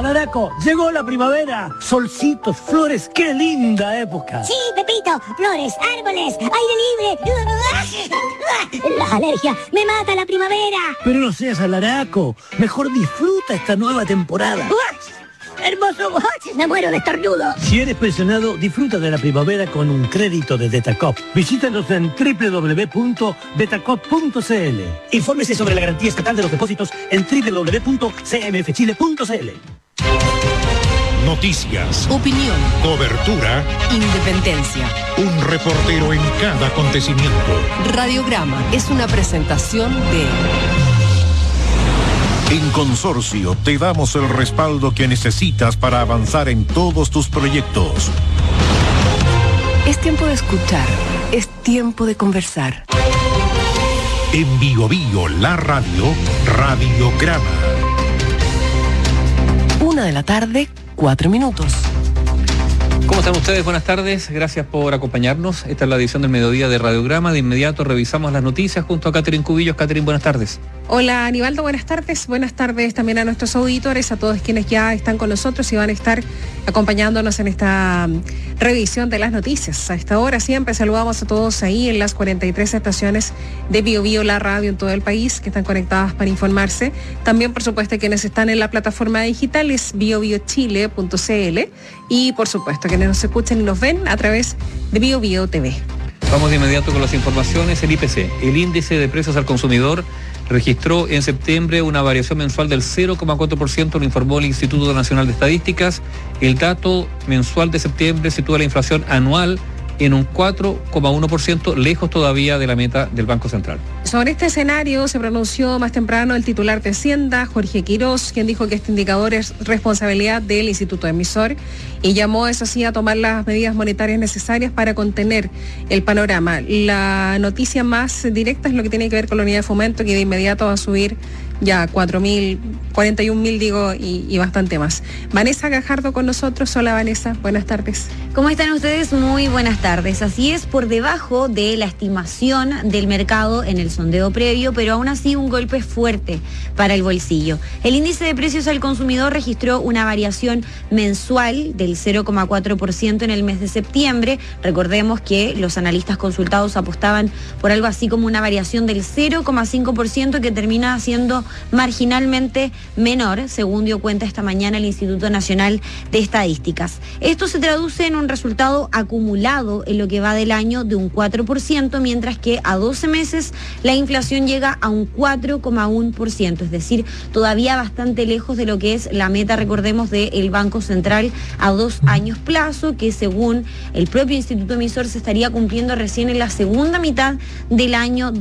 Alaraco, llegó la primavera. Solcitos, flores, qué linda época. Sí, Pepito, flores, árboles, aire libre. La alergia, me mata la primavera. Pero no seas alaraco, mejor disfruta esta nueva temporada. Hermoso, me muero de estornudo. Si eres pensionado, disfruta de la primavera con un crédito de Detacop. Visítanos en www.detacop.cl. Infórmese sobre la garantía estatal de los depósitos en www.cmfchile.cl. Noticias, opinión, cobertura, independencia. un reportero en cada acontecimiento. Radiograma es una presentación de... En Consorcio te damos el respaldo que necesitas para avanzar en todos tus proyectos. Es tiempo de escuchar, es tiempo de conversar. En Bio Bio, la radio, Radiograma. 1:04 p.m. ¿Cómo están ustedes? Buenas tardes, gracias por acompañarnos. Esta es la edición del mediodía de Radiograma. De inmediato revisamos las noticias junto a Catherine Cubillos. Catherine, buenas tardes. Hola Aníbaldo, buenas tardes. Buenas tardes también a nuestros auditores, a todos quienes ya están con nosotros y van a estar acompañándonos en esta revisión de las noticias. A esta hora siempre saludamos a todos ahí en las 43 estaciones de Bio Bio, la radio en todo el país, que están conectadas para informarse. También, por supuesto, quienes están en la plataforma digital es biobiochile.cl y, por supuesto, quienes nos escuchan y nos ven a través de Bio Bio TV. Vamos de inmediato con las informaciones. El IPC, el índice de precios al consumidor, registró en septiembre una variación mensual del 0,4%, lo informó el Instituto Nacional de Estadísticas. El dato mensual de septiembre sitúa la inflación anual en un 4,1%, lejos todavía de la meta del Banco Central. Sobre este escenario se pronunció más temprano el titular de Hacienda, Jorge Quirós, quien dijo que este indicador es responsabilidad del Instituto Emisor y llamó, eso sí, a tomar las medidas monetarias necesarias para contener el panorama. La noticia más directa es lo que tiene que ver con la unidad de fomento, que de inmediato va a subir ya 41.000 digo, y bastante más. Vanessa Gajardo con nosotros. Hola Vanessa, buenas tardes. ¿Cómo están ustedes? Muy buenas tardes. Así es, por debajo de la estimación del mercado en el sondeo previo, pero aún así un golpe fuerte para el bolsillo. El índice de precios al consumidor registró una variación mensual del 0,4% en el mes de septiembre. Recordemos que los analistas consultados apostaban por algo así como una variación del 0,5% que termina siendo marginalmente menor, según dio cuenta esta mañana el Instituto Nacional de Estadísticas. Esto se traduce en un resultado acumulado en lo que va del año de un 4%, mientras que a 12 meses la inflación llega a un 4,1%, es decir, todavía bastante lejos de lo que es la meta, recordemos, del Banco Central a 2 años plazo, que según el propio Instituto Emisor se estaría cumpliendo recién en la segunda mitad del año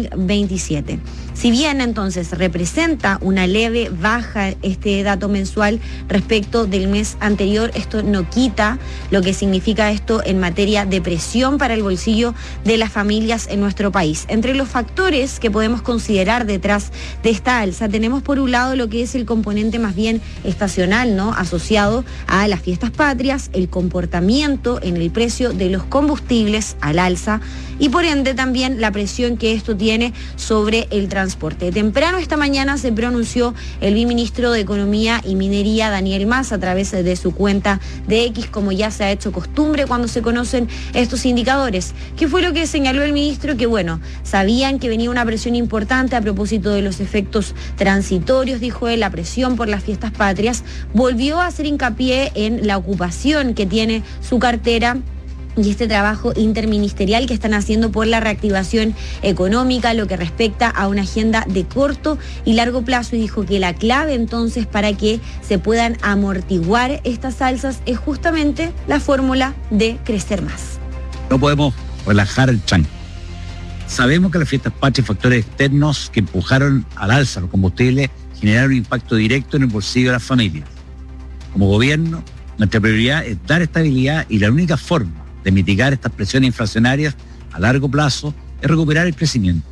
2027. Si bien entonces representa una leve baja este dato mensual respecto del mes anterior, esto no quita lo que significa esto en materia de presión para el bolsillo de las familias en nuestro país. Entre los factores que podemos considerar detrás de esta alza, tenemos por un lado lo que es el componente más bien estacional, ¿no?, asociado a las fiestas patrias, el comportamiento en el precio de los combustibles al alza y por ende también la presión que esto tiene sobre el transporte. Temprano esta mañana se pronunció el viceministro de Economía y Minería, Daniel Mas, a través de su cuenta de X, como ya se ha hecho costumbre cuando se conocen estos indicadores. ¿Qué fue lo que señaló el ministro? Que bueno, sabían que venía una presión importante a propósito de los efectos transitorios, dijo él, la presión por las fiestas patrias. Volvió a hacer hincapié en la ocupación que tiene su cartera y este trabajo interministerial que están haciendo por la reactivación económica, lo que respecta a una agenda de corto y largo plazo, y dijo que la clave entonces para que se puedan amortiguar estas alzas es justamente la fórmula de crecer más. No podemos relajar el tranque. Sabemos que las fiestas patrias y factores externos que empujaron al alza los combustibles generaron un impacto directo en el bolsillo de las familias. Como gobierno, nuestra prioridad es dar estabilidad y la única forma de mitigar estas presiones inflacionarias a largo plazo es recuperar el crecimiento.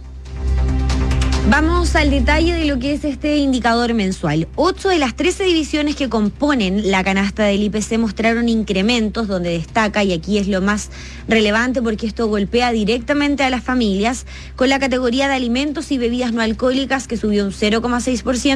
Vamos al detalle de lo que es este indicador mensual. 8 de las 13 divisiones que componen la canasta del IPC mostraron incrementos, donde destaca, y aquí es lo más relevante porque esto golpea directamente a las familias, con la categoría de alimentos y bebidas no alcohólicas, que subió un 0,6%,